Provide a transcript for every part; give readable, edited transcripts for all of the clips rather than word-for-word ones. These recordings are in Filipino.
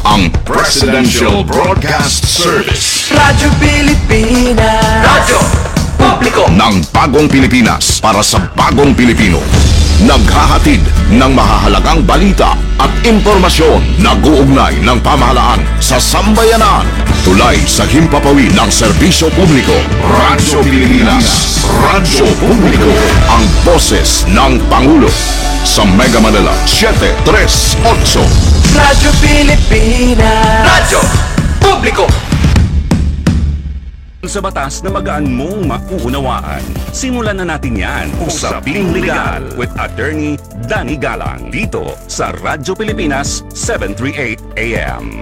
ang Presidential Broadcast Service. Radyo Pilipinas. Radyo Publiko ng bagong Pilipinas para sa bagong Pilipino. Naghahatid ng mahahalagang balita at impormasyon na uugnay ng pamahalaan sa sambayanan. Tulay sa himpapawid ng serbisyo publiko. Radyo Pilipinas. Radyo Publiko. Ang boses ng Pangulo. Sa Mega Manila, 738. Radyo Pilipinas. Radyo Publiko. Sa batas na magaan mong mauunawaan. Simulan na natin yan. Usaping Legal with Attorney Danny Galang. Dito sa Radyo Pilipinas 738 AM.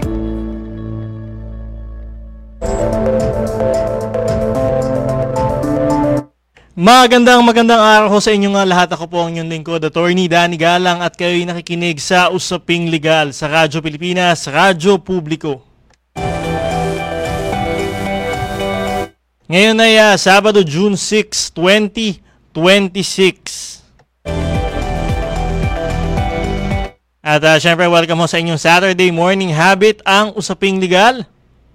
Magandang araw ho sa inyong lahat. Ako po ang inyong lingkod, Attorney Danny Galang, at kayo'y nakikinig sa Usaping Legal sa Radyo Pilipinas, Radyo Publiko. Ngayon ay Sabado, June 6, 2026. At syempre, welcome ho sa inyong Saturday morning habit, ang Usaping Legal.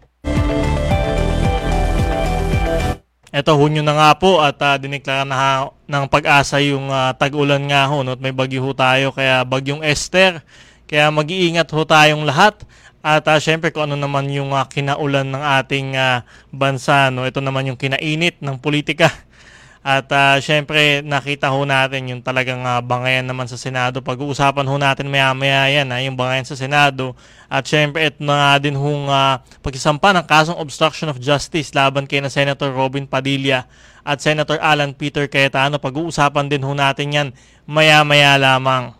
Ito, Hunyo na nga po at diniklara na ng Pag-asa yung tag-ulan nga ho. No? At may bagyo ho tayo, kaya bagyong Esther. Kaya mag-iingat ho tayong lahat. At syempre kung ano naman yung kinaulan ng ating bansa, no? Ito naman yung kinainit ng politika. At syempre nakita ho natin yung talagang bangayan naman sa Senado. Pag-uusapan ho natin maya-maya yan, yung bangayan sa Senado. At syempre ito na din hong pagkisampa ng kasong obstruction of justice laban kay na Senator Robin Padilla at Senator Alan Peter Cayetano. Pag-uusapan din ho natin yan maya-maya lamang.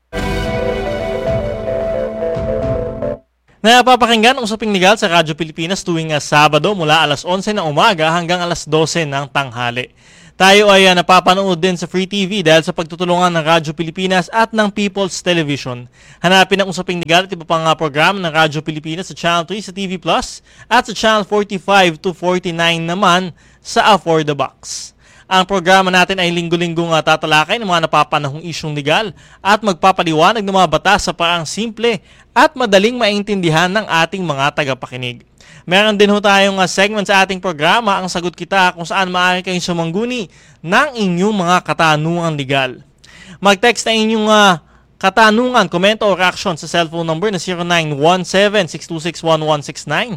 Napapakinggan ang Usaping Legal sa Radyo Pilipinas tuwing Sabado mula alas 11 ng umaga hanggang alas 12 ng tanghali. Tayo ay napapanood din sa Free TV dahil sa pagtutulungan ng Radyo Pilipinas at ng People's Television. Hanapin ang Usaping Legal at iba pang program ng Radyo Pilipinas sa Channel 3 sa TV Plus at sa Channel 45 to 49 naman sa For the Box. Ang programa natin ay linggo-linggong tatalakay ng mga napapanahong isyong legal at magpapaliwanag ng mga batas sa paraang simple at madaling maintindihan ng ating mga tagapakinig. Meron din ho tayong segment sa ating programa, ang Sagot Kita, kung saan maaari kayong sumangguni ng inyong mga katanungang legal. Mag-text na inyong katanungan, komento o reaction sa cellphone number na 0917-626-1169,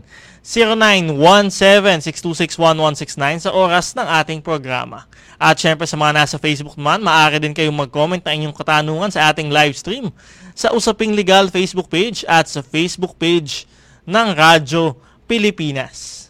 0917-626-1169 sa oras ng ating programa. At syempre sa mga nasa Facebook naman, maaari din kayong mag-comment na inyong katanungan sa ating live stream sa Usaping Legal Facebook page at sa Facebook page ng Radyo Pilipinas.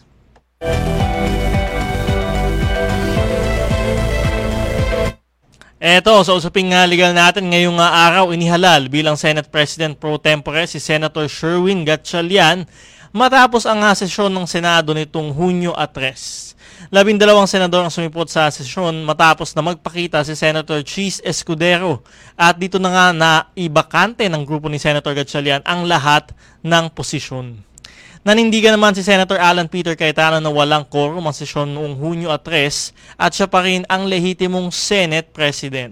Eto, sa Usaping Legal natin ngayong araw, inihalal bilang Senate President Pro Tempore si Senator Sherwin Gatchalian matapos ang sesyon ng Senado nitong Hunyo 3. 12 senador ang sumipot sa sesyon matapos na magpakita si Senator Chis Escudero at dito na nga naibakante ng grupo ni Senator Gatchalian ang lahat ng posisyon. Nanindigan naman si Senator Alan Peter Cayetano na walang quorum ang sesyon noong Hunyo 3 at siya pa rin ang lehitimong Senate President.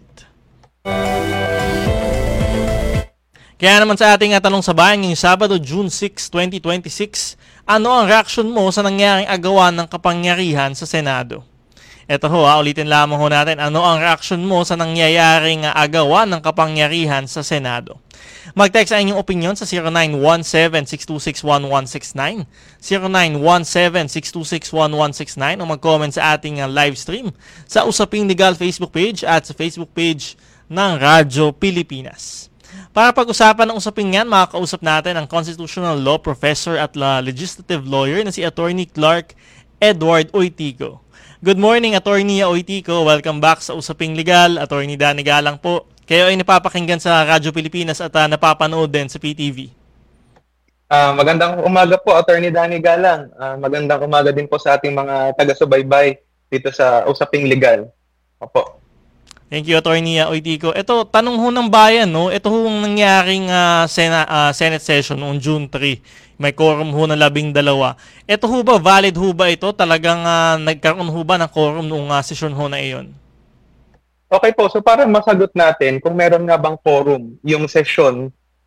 Kaya naman sa ating tanong sa bayan ngayong Sabado, June 6, 2026, ano ang reaksyon mo sa nangyaring agawan ng kapangyarihan sa Senado? Ito ho, ulitin lamang ho natin, ano ang reaksyon mo sa nangyayaring agawan ng kapangyarihan sa Senado? Mag-text ang inyong opinion sa 0917-626-1169, 0917-626-1169 o mag-comment sa ating live stream sa Usaping Legal Facebook page at sa Facebook page ng Radyo Pilipinas. Para pag-usapan ng usaping yan, makakausap natin ang Constitutional Law Professor at Legislative Lawyer na si Attorney Clark Edward Oitico. Good morning, Attorney Oitico. Welcome back sa Usaping Legal. Attorney Danny Galang po. Kayo ay napapakinggan sa Radyo Pilipinas at napapanood din sa PTV. Magandang umaga po, Attorney Danny Galang. Magandang umaga din po sa ating mga taga-subaybay dito sa Usaping Legal. Opo. Thank you, Attorney Oitico. Ito, tanong ho ng bayan, no? Ito ho nangyaring Senate session noong June 3. May quorum ho na 12. Ito ho ba, valid ho ba ito? Talagang nagkaroon ho ba ng quorum noong session ho na iyon? Okay po, so para masagot natin kung meron nga bang quorum yung session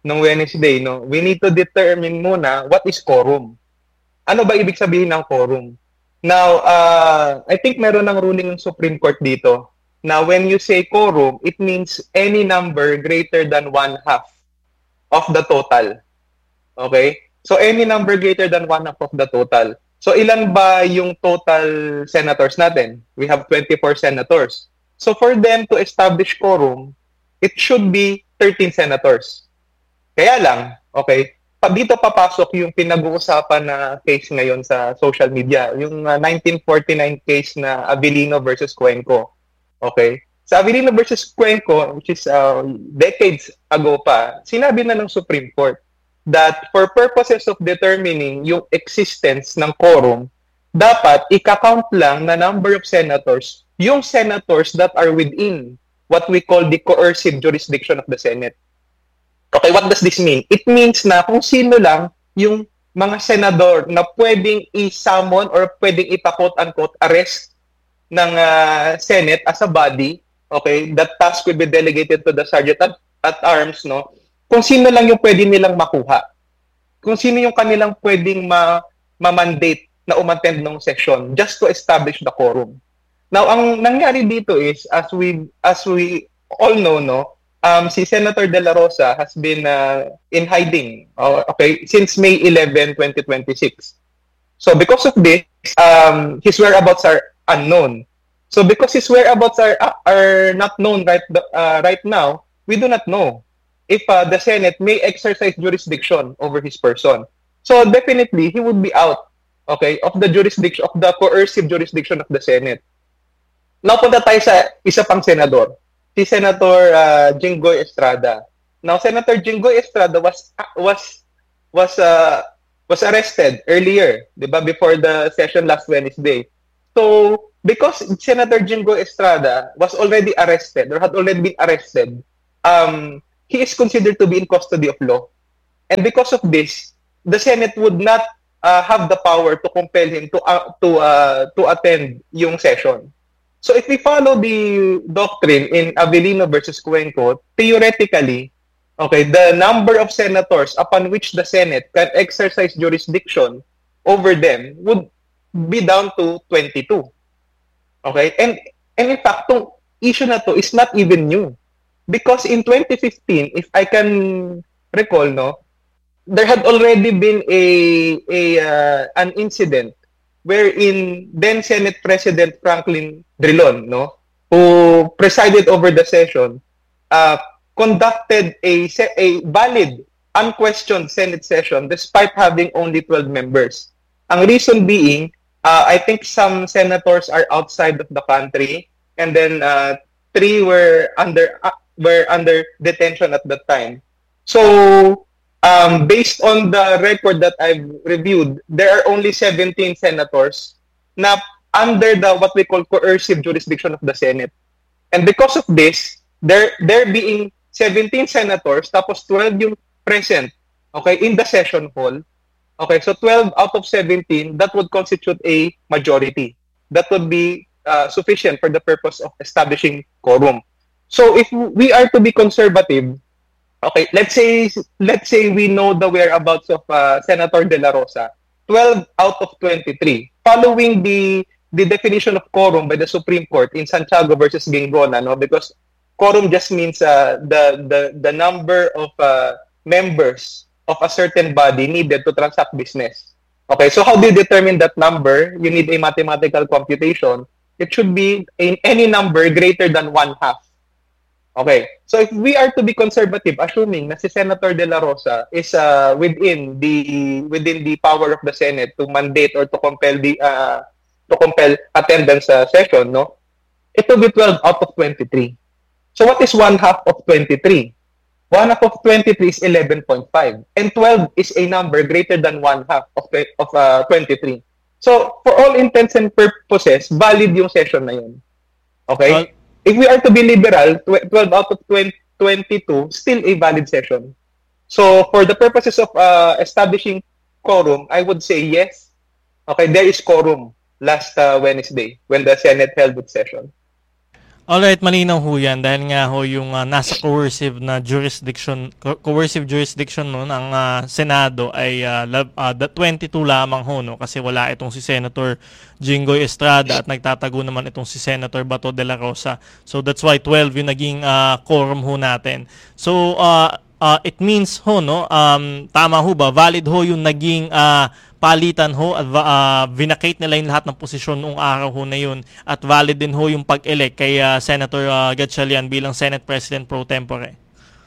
nung Wednesday, no, we need to determine muna what is quorum. Ano ba ibig sabihin ng quorum? Now, I think meron ng ruling ng Supreme Court dito. Now, when you say quorum, it means any number greater than 1/2 of the total. Okay? So, any number greater than 1/2 of the total. So, ilan ba yung total senators natin? We have 24 senators. So, for them to establish quorum, it should be 13 senators. Kaya lang, okay, dito papasok yung pinag-uusapan na case ngayon sa social media, yung 1949 case na Avellino versus Cuenco. Okay? Sa Avellino versus Cuenco, which is decades ago pa, sinabi na ng Supreme Court that for purposes of determining yung existence ng quorum, dapat ika-count lang na number of senators, yung senators that are within what we call the coercive jurisdiction of the Senate. Okay, what does this mean? It means na kung sino lang yung mga senador na pwedeng i-summon or pwedeng ipa-quote-unquote arrest ng Senate as a body, okay, that task will be delegated to the Sergeant at Arms, no? Kung sino lang yung pwede nilang makuha. Kung sino yung kanilang pwedeng ma-mandate na umattend ng session just to establish the quorum. Now, ang nangyari dito is, as we all know, no, si Senator De La Rosa has been in hiding, okay, since May 11, 2026. So, because of this, his whereabouts are unknown. So, because his whereabouts are not known right now, we do not know if the Senate may exercise jurisdiction over his person. So, definitely, he would be out, okay, of the jurisdiction, of the coercive jurisdiction of the Senate. Now, punta tayo sa isa pang senador, si Senator Jinggoy Estrada. Now, Senator Jinggoy Estrada was arrested earlier, di ba, before the session last Wednesday. So, because Senator Jinggoy Estrada was already arrested or had already been arrested, he is considered to be in custody of law. And because of this, the Senate would not have the power to compel him to attend yung session. So if we follow the doctrine in Avellino versus Cuenco, theoretically, okay, the number of senators upon which the Senate can exercise jurisdiction over them would be down to 22. Okay? And in fact, tong issue na to is not even new. Because in 2015, if I can recall, no, there had already been an incident wherein then Senate President Franklin Drilon, no, who presided over the session, conducted a valid, unquestioned Senate session despite having only 12 members. Ang reason being, I think some senators are outside of the country, and then 3 were under detention at that time. So, based on the record that I've reviewed, there are only 17 senators na under the what we call coercive jurisdiction of the Senate. And because of this, there being 17 senators, tapos 12 yung present, okay, in the session hall. Okay, so 12 out of 17, that would constitute a majority. That would be sufficient for the purpose of establishing quorum. So if we are to be conservative, okay, let's say we know the whereabouts of Senator De La Rosa, 12 out of 23, following the definition of quorum by the Supreme Court in Santiago versus Gingona, no, because quorum just means the number of members of a certain body needed to transact business. Okay, so how do you determine that number? You need a mathematical computation. It should be in any number greater than 1/2. Okay, so if we are to be conservative, assuming na si Senator De La Rosa is within the power of the Senate to mandate or to compel attendance sa session, no, it will be 12 out of 23. So what is 1/2 of 23? 1/2 of 23 is 11.5, and 12 is a number greater than 1/2 of 23. So for all intents and purposes, valid yung session na yun. Okay? If we are to be liberal, 12 out of 22, still a valid session. So, for the purposes of establishing quorum, I would say yes. Okay, there is quorum last Wednesday when the Senate held its session. Alright, malinaw ho yan dahil nga ho yung nasa coercive jurisdiction noon ang Senado ay 22 lamang ho, no, kasi wala itong si Senator Jinggoy Estrada at nagtatago naman itong si Senator Bato de la Rosa. So that's why 12 yung naging quorum ho natin. So it means ho, no, tama ho ba, valid ho yung naging palitan ho at vinacate nila yung lahat ng posisyon noong araw ho na yun at valid din ho yung pag-elect kay Senator Gatchalian bilang Senate President pro tempore.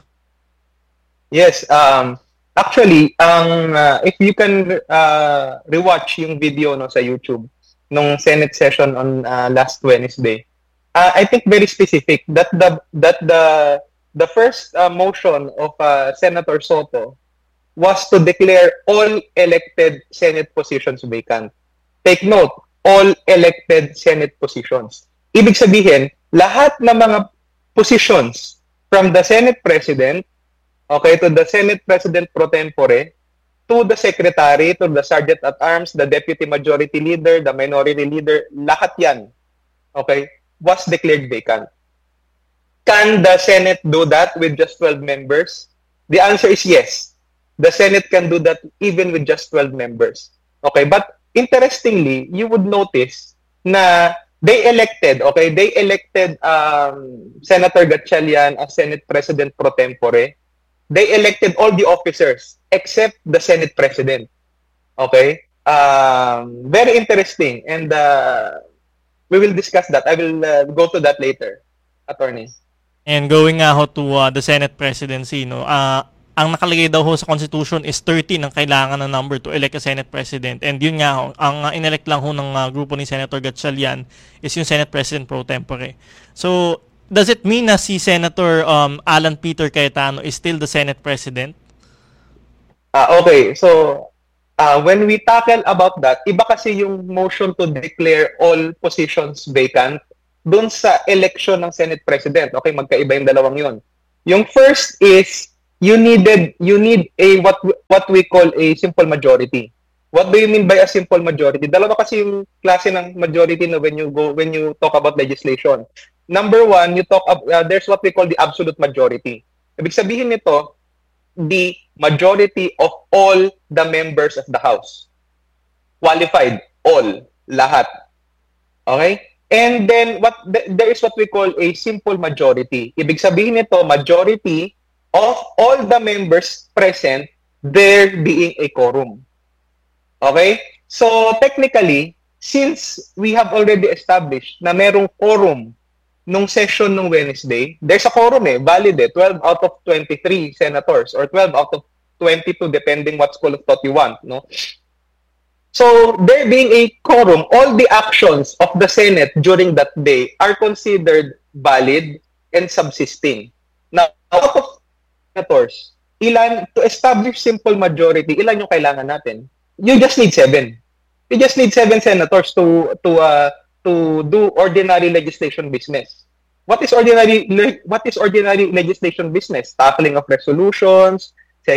Yes, actually, if you can rewatch yung video no sa YouTube nung Senate session on last Wednesday, I think very specific that the first motion of Senator Soto was to declare all elected Senate positions vacant. Take note, all elected Senate positions. Ibig sabihin, lahat ng mga positions from the Senate President, okay, to the Senate President pro tempore, to the Secretary, to the Sergeant at Arms, the Deputy Majority Leader, the Minority Leader, lahat yan, okay, was declared vacant. Can the Senate do that with just 12 members? The answer is yes. The Senate can do that even with just 12 members. Okay, but interestingly, you would notice na they elected Senator Gatchalian as Senate President pro tempore. They elected all the officers except the Senate President. Okay? Very interesting, and we will discuss that. I will go to that later, Attorney. And going ho to the Senate presidency, no, ang nakalagay daw ho sa Constitution is 13 ang kailangan na number to elect a Senate President. And yun nga ho, ang inelect lang ho ng grupo ni Senator Gatchalian is yung Senate President pro tempore. So, does it mean na si Senator Alan Peter Cayetano is still the Senate President? Okay, so when we tackle about that, iba kasi yung motion to declare all positions vacant dun sa election ng Senate President. Okay, magkaiba yung dalawang yun. Yung first is you need a what we call a simple majority. What do you mean by a simple majority? Dalawa kasi yung klase ng majority na when you talk about legislation. Number one, you talk there's what we call the absolute majority. Ibig sabihin nito, the majority of all the members of the House. Qualified, all, lahat. Okay? And then there is what we call a simple majority. Ibig sabihin nito, majority of all the members present, there being a quorum. Okay? So, technically, since we have already established na merong quorum nung session nung Wednesday, there's a quorum valid 12 out of 23 senators or 12 out of 22 depending what school of thought you want, no? So, there being a quorum, all the actions of the Senate during that day are considered valid and subsisting. Now, out of senators, to establish simple majority, ilan yung kailangan natin? You just need 7. You just need 7 senators to do ordinary legislation business. What is ordinary legislation business? Tackling of resolutions,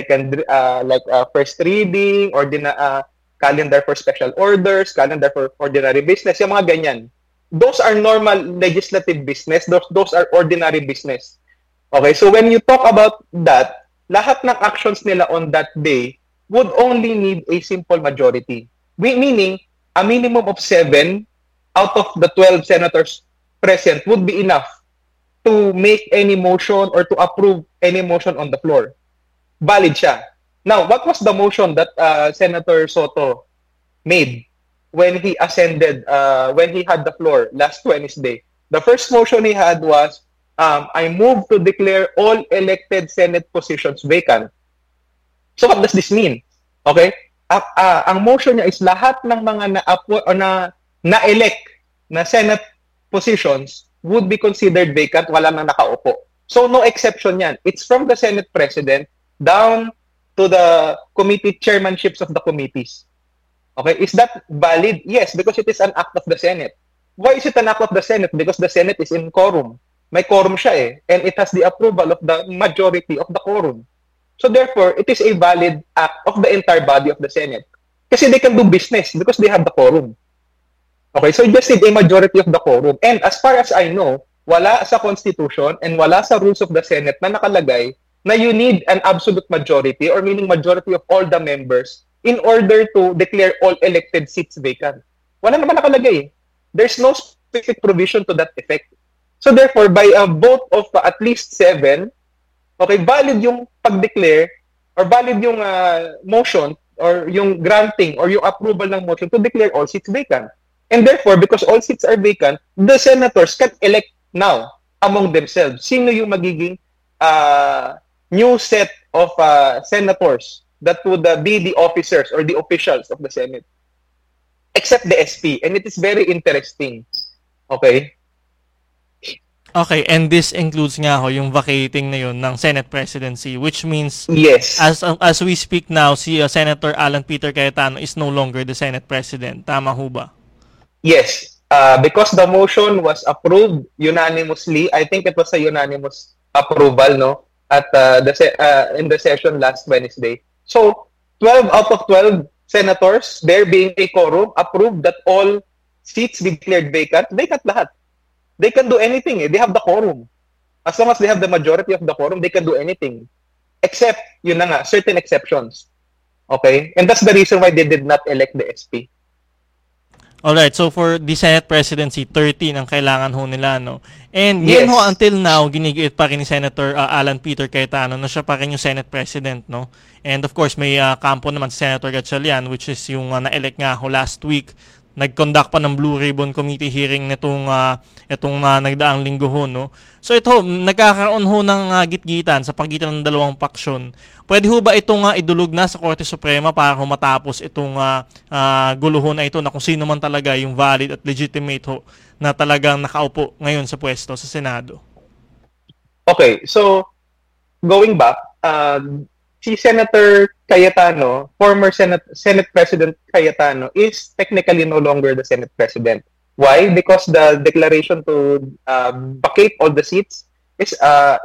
first reading, calendar for special orders, calendar for ordinary business, yung mga ganyan. Those are normal legislative business. Those are ordinary business. Okay, so when you talk about that, lahat ng actions nila on that day would only need a simple majority. Meaning, a minimum of 7 out of the 12 senators present would be enough to make any motion or to approve any motion on the floor. Valid siya. Now, what was the motion that Senator Soto made when he when he had the floor last Wednesday? The first motion he had was, I move to declare all elected Senate positions vacant. So what does this mean? Okay? Ang motion niya is lahat ng mga na-elect na Senate positions would be considered vacant, wala nang nakaupo. So no exception yan. It's from the Senate President down to the committee chairmanships of the committees. Okay? Is that valid? Yes, because it is an act of the Senate. Why is it an act of the Senate? Because the Senate is in quorum. May quorum siya and it has the approval of the majority of the quorum. So therefore, it is a valid act of the entire body of the Senate. Kasi they can do business because they have the quorum. Okay, so you just need a majority of the quorum. And as far as I know, wala sa Constitution and wala sa rules of the Senate na nakalagay na you need an absolute majority or meaning majority of all the members in order to declare all elected seats vacant. Wala naman nakalagay. There's no specific provision to that effect. So therefore, by a vote of at least 7, okay, valid yung pag-declare or valid yung motion or yung granting or yung approval ng motion to declare all seats vacant. And therefore, because all seats are vacant, the senators can elect now among themselves. Sino yung magiging new set of senators that would be the officers or the officials of the Senate? Except the SP. And it is very interesting. Okay? Okay, and this includes nga ho yung vacating na yun ng Senate presidency, which means Yes. as we speak now, si Senator Alan Peter Cayetano is no longer the Senate president. Tama ho ba? Yes. Because the motion was approved unanimously. I think it was a unanimous approval, no? At in the session last Wednesday. So, 12 out of 12 senators, there being a quorum, approved that all seats be declared vacant. Vacant lahat. They can do anything. They have the quorum. As long as they have the majority of the quorum, they can do anything. Except, yun na nga, certain exceptions. Okay? And that's the reason why they did not elect the SP. Alright, so for the Senate presidency, 13 ang kailangan ho nila, no? And Yes. yun ho, until now, ginigiit pa rin ni Senator Alan Peter Cayetano na siya pa rin yung Senate president, no? And of course, may kampo naman si Senator Gatchalian, which is yung na-elect nga ho last week. Nag-conduct pa ng Blue Ribbon Committee hearing nitong nagdaang linggo ho, no? So ito, nagkakaroon ho ng gitgitan sa pagitan ng dalawang paksyon. Pwede ho ba itong idulog na sa Korte Suprema para ho matapos itong guluhon na ito na kung sino man talaga yung valid at legitimate ho na talagang nakaupo ngayon sa pwesto sa Senado? Okay, so going back, si Senator Cayetano, former Senate President Cayetano, is technically no longer the Senate President. Why? Because the declaration to vacate all the seats is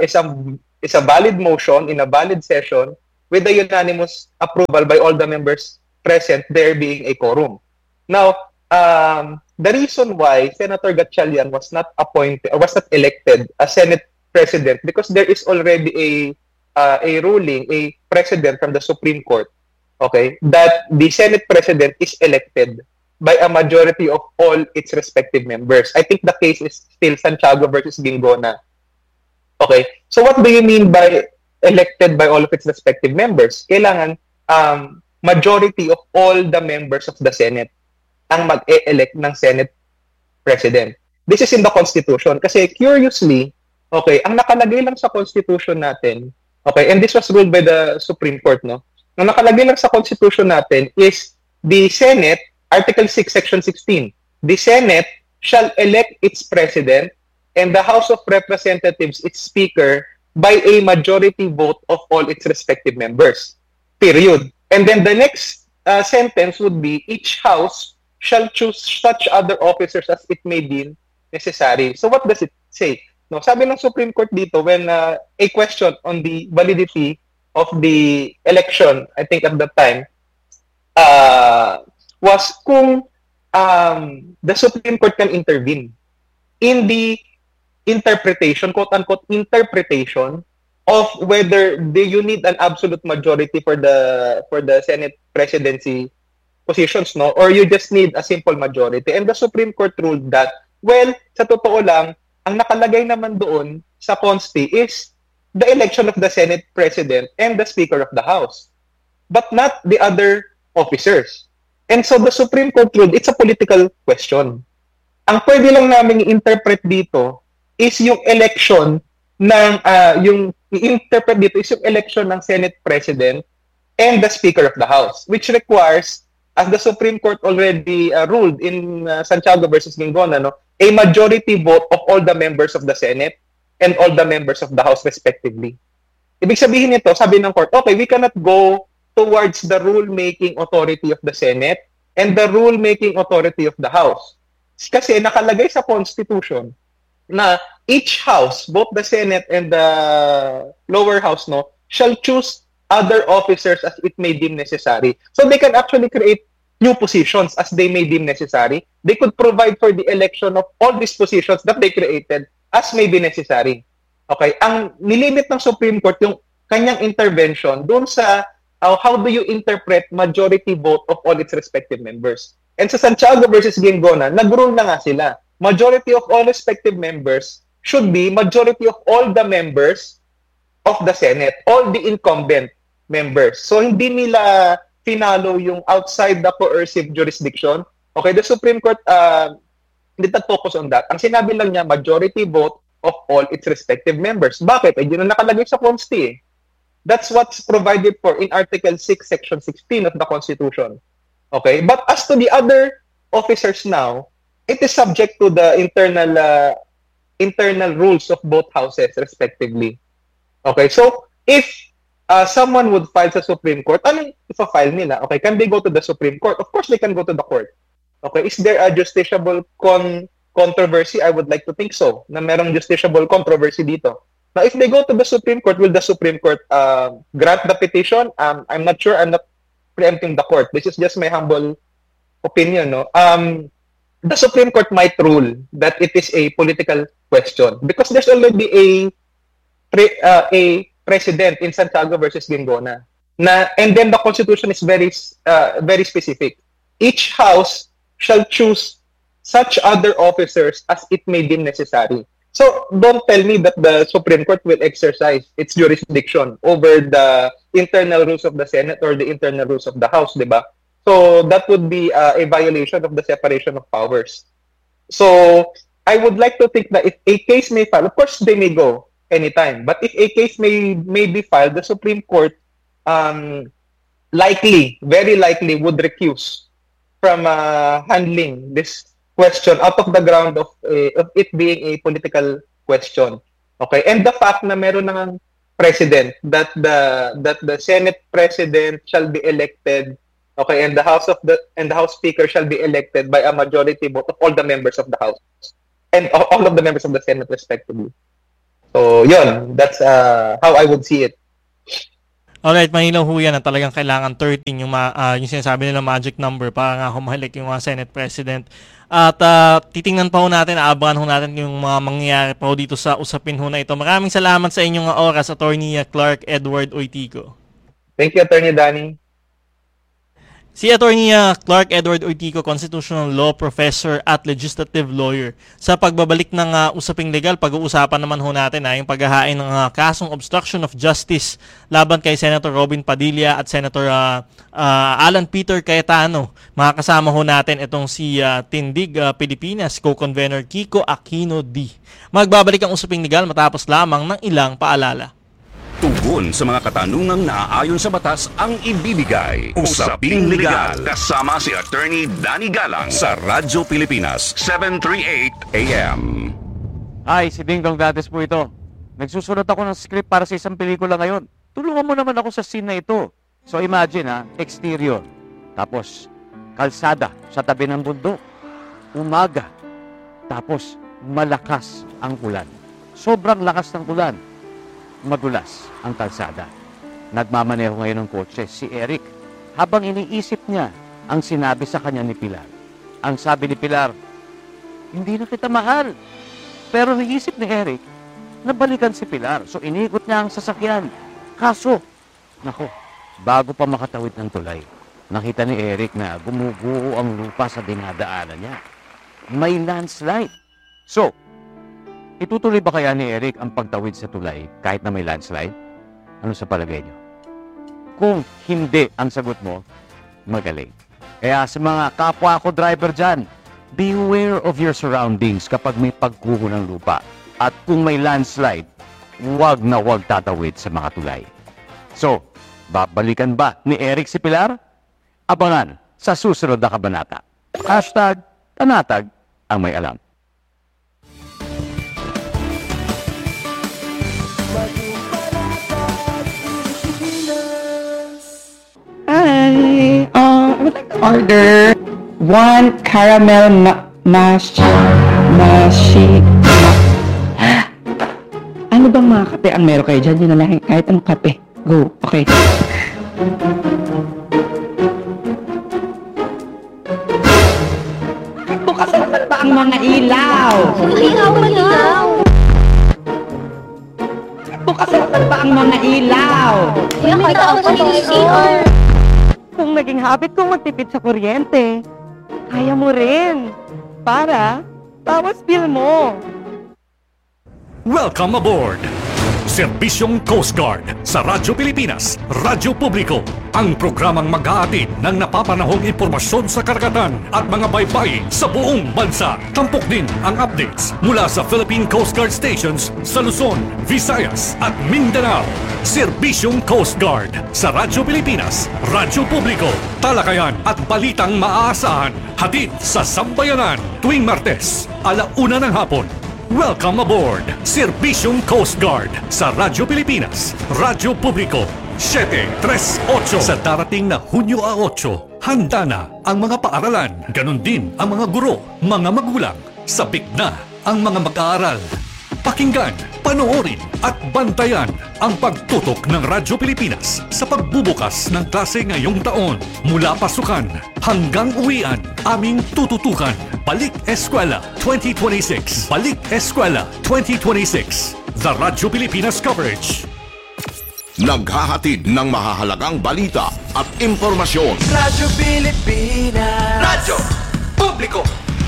a valid motion in a valid session with the unanimous approval by all the members present, there being a quorum. Now, the reason why Senator Gatchalian was not appointed or was not elected as Senate President, because there is already a ruling, a precedent from the Supreme Court, okay, that the Senate President is elected by a majority of all its respective members. I think the case is still Santiago versus Gingona. Okay, so what do you mean by elected by all of its respective members? Kailangan majority of all the members of the Senate ang mag-e-elect ng Senate President. This is in the Constitution. Kasi curiously, okay, ang nakalagay lang sa Constitution natin, okay, and this was ruled by the Supreme Court, no? Ang nakalagay lang sa Constitution natin is the Senate, Article 6, Section 16. The Senate shall elect its President and the House of Representatives its Speaker by a majority vote of all its respective members. Period. And then the next sentence would be, each House shall choose such other officers as it may deem necessary. So what does it say? No, sabi ng Supreme Court dito, when a question on the validity of the election, I think at that time, was kung the Supreme Court can intervene in the interpretation, quote-unquote, interpretation of whether you need an absolute majority for the Senate presidency positions, no? Or you just need a simple majority. And the Supreme Court ruled that, well, sa totoo lang, ang nakalagay naman doon sa Consti is the election of the Senate President and the Speaker of the House, but not the other officers. And so the Supreme Court ruled it's a political question. Ang pwede lang namin i-interpret dito is yung election ng yung i-interpret dito is yung election ng Senate President and the Speaker of the House, which requires, as the Supreme Court already ruled in Santiago versus Gingona, no, a majority vote of all the members of the Senate and all the members of the House respectively. Ibig sabihin nito, sabi ng court, okay, we cannot go towards the rule-making authority of the Senate and the rule-making authority of the House. Kasi nakalagay sa Constitution na each House, both the Senate and the lower house, no, shall choose other officers as it may deem necessary. So they can actually create new positions as they may deem necessary. They could provide for the election of all these positions that they created as may be necessary. Okay? Ang nilimit ng Supreme Court yung kanyang intervention doon sa how do you interpret majority vote of all its respective members. And sa Santiago versus Ginggona, nag-rule na nga sila. Majority of all respective members should be majority of all the members of the Senate, all the incumbent members. So hindi nila finalo yung outside the coercive jurisdiction. Okay, the Supreme Court did not focus on that. Ang sinabi lang niya, majority vote of all its respective members. Bakit? Eh, yun ang nakalagay sa Consti eh. That's what's provided for in Article 6, Section 16 of the Constitution. Okay? But as to the other officers now, it is subject to the internal rules of both houses, respectively. Okay? So, if someone would file sa Supreme Court, anong ipa-file nila? Okay, can they go to the Supreme Court? Of course, they can go to the court. Okay, is there a justiciable controversy? I would like to think so, na merong justiciable controversy dito. Now, if they go to the Supreme Court, will the Supreme Court grant the petition? I'm not sure. I'm not preempting the court. This is just my humble opinion. No? The Supreme Court might rule that it is a political question because there's already a precedent in Santiago versus Ginggona. And then the Constitution is very specific. Each house shall choose such other officers as it may deem necessary. So don't tell me that the Supreme Court will exercise its jurisdiction over the internal rules of the Senate or the internal rules of the House, diba? So that would be a violation of the separation of powers. So I would like to think that if a case may file, of course they may go anytime. But if a case may be filed, the Supreme Court very likely would recuse from handling this question out of the ground of it being a political question. Okay, and the fact na meron ng president that the Senate president shall be elected, okay, and the House Speaker shall be elected by a majority vote of all the members of the House and all of the members of the Senate respectively. So, yun, that's how I would see it. Alright, mahilaw ho yan na talagang kailangan 13 yung sinasabi nila magic number para nga humalik yung mga Senate President. At titingnan pa ho natin, aabangan ho natin yung mga mangyayari pa ho dito sa usapin ho na ito. Maraming salamat sa inyong oras, Attorney Clark Edward Oitico. Thank you, Attorney Danny. Si Attorney Clark Edward Oitico, Constitutional Law Professor at Legislative Lawyer. Sa pagbabalik ng usaping legal, pag-uusapan naman ho natin yung paghahain ng kasong obstruction of justice laban kay Senator Robin Padilla at Senator Alan Peter Cayetano. Makakasama ho natin itong si Tindig Pilipinas, Co-Convener Kiko Aquino D. Magbabalik ang usaping legal matapos lamang ng ilang paalala. Tugon sa mga katanungang naaayon sa batas ang ibibigay. Usaping Legal kasama si Attorney Danny Galang sa Radyo Pilipinas 738 AM. Hi, si Dingdong Dantes po ito. Nagsusulat ako ng script para sa isang pelikula ngayon. Tulungan mo naman ako sa scene na ito. So imagine exterior. Tapos kalsada sa tabi ng bundok. Umaga. Tapos malakas ang ulan. Sobrang lakas ng ulan. Madulas ang kalsada. Nagmamaneho ngayon ng kotse si Eric habang iniisip niya ang sinabi sa kanya ni Pilar. Ang sabi ni Pilar, hindi na kita mahal. Pero naisip ni Eric na balikan si Pilar. So iniikot niya ang sasakyan. Kaso, bago pa makatawid ng tulay, nakita ni Eric na gumuguho ang lupa sa dinadaanan niya. May landslide. So, itutuloy ba kaya ni Eric ang pagtawid sa tulay kahit na may landslide? Ano sa palagay niyo? Kung hindi ang sagot mo, magaling. Kaya sa mga kapwa ko driver dyan, beware of your surroundings kapag may pagguho ng lupa. At kung may landslide, huwag na huwag tatawid sa mga tulay. So, babalikan ba ni Eric si Pilar? Abangan sa susunod na kabanata. #Tanatag ang may alam. Hi, I would like to order one caramel Ano bang mga kape ang meron kayo dyan? Yun na lang, kahit anong kape. Go, okay. Bukas naman ba ang mga ilaw? Ilaw. ang mga ilaw. Nakita ako sa CR. Kung naging habit kong magtipid sa kuryente, kaya mo rin. Para, bawas bill mo. Welcome aboard! Serbisyong Coast Guard sa Radyo Pilipinas, Radyo Publiko. Ang programang mag-aatid ng napapanahong impormasyon sa karagatan at mga baybay sa buong bansa. Tampok din ang updates mula sa Philippine Coast Guard stations sa Luzon, Visayas at Mindanao. Serbisyong Coast Guard sa Radyo Pilipinas, Radyo Publiko. Talakayan at balitang maaasahan. Hatid sa Sambayanan tuwing Martes, 1:00 ng hapon. Welcome aboard! Serbisyong Coast Guard sa Radyo Pilipinas, Radyo Publiko, 738. Sa darating na Hunyo 8, handa na ang mga paaralan. Ganon din ang mga guro, mga magulang. Sabik na ang mga mag-aaral. Pakinggan, panoorin at bantayan ang pagtutok ng Radyo Pilipinas sa pagbubukas ng klase ngayong taon. Mula pasukan hanggang uwian, aming tututukan. Balik Eskwela 2026. Balik Eskwela 2026. The Radyo Pilipinas coverage. Naghahatid ng mahahalagang balita at impormasyon. Radyo Pilipinas. Radyo Publiko.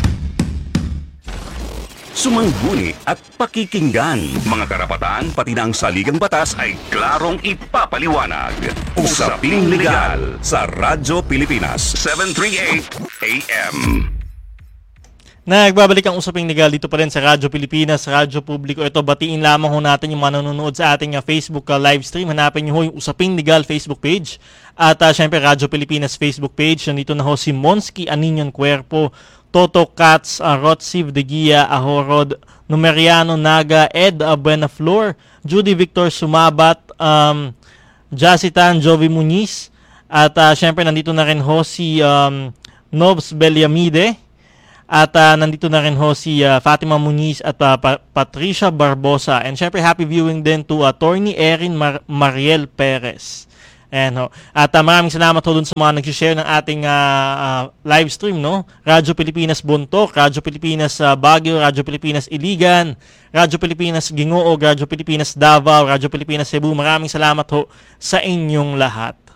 Sumangguni at pakikinggan. Mga karapatan pati na ang saligang batas ay klarong ipapaliwanag. Usaping Legal sa Radyo Pilipinas 738 AM. Nagbabalik ang Usaping Legal dito pa rin sa Radyo Pilipinas, Radyo Publiko. Ito, batiin lamang ho natin yung manonood sa ating Facebook live stream. Hanapin nyo ho yung Usaping Legal Facebook page. At syempre, Radyo Pilipinas Facebook page. Nandito na ho si Monsky Aninion Cuerpo, Toto Katz, Rotsiv de Gia, Ahorod, Numeriano Naga, Ed Buenaflor, Judy Victor Sumabat, Jacitan Jovi Muniz, at syempre nandito na rin ho si Nobs Beliamide, at nandito na rin ho si Fatima Muniz at Patricia Barbosa. And syempre happy viewing din to Attorney Erin Mariel Perez. Ayan, at maraming salamat ho dun sa mga nag-share ng ating live stream, no? Radyo Pilipinas Bontoc, Radyo Pilipinas Baguio, Radyo Pilipinas Iligan, Radyo Pilipinas Gingoog, Radyo Pilipinas Davao, Radyo Pilipinas Cebu. Maraming salamat ho sa inyong lahat.